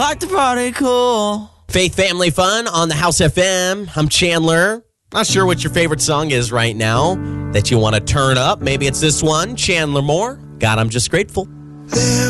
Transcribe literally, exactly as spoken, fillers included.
like to party cool. Faith Family Fun on the House F M. I'm Chandler. Not sure what your favorite song is right now that you want to turn up. Maybe it's this one, Chandler Moore. God, I'm just grateful.